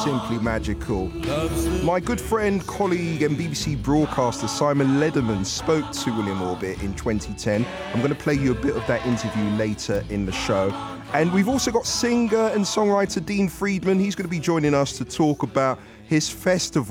simply magical. My good friend, colleague and BBC broadcaster Simon Lederman spoke to William Orbit in 2010. I'm going to play you a bit of that interview later in the show. And we've also got singer and songwriter Dean Friedman. He's going to be joining us to talk about his festival